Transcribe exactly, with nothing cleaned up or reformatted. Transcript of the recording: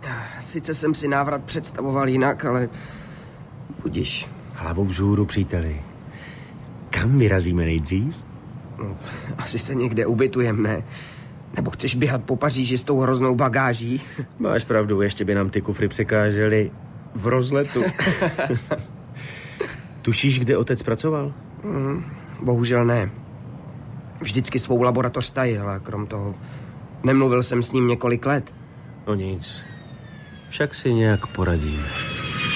Sice jsem si návrat představoval jinak, ale budiš. Hlavou vzhůru, příteli. Kam vyrazíme nejdřív? No, asi se někde ubytujem, ne? Nebo chceš běhat po Paříži s tou hroznou bagáží? Máš pravdu, ještě by nám ty kufry překážely v rozletu. Tušíš, kde otec pracoval? Mm, bohužel ne. Vždycky svou laboratoř tajil a krom toho nemluvil jsem s ním několik let. No nic. Však si nějak poradíme.